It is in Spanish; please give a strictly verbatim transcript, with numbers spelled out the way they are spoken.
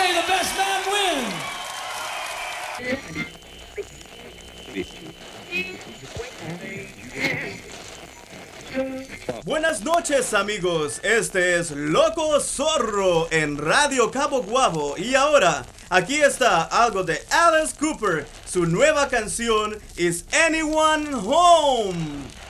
May the best man win. Buenas noches, amigos. Este es Loco Zorro en Radio Cabo Guabo. Y ahora, aquí está algo de Alice Cooper. Su nueva canción, Is Anyone Home?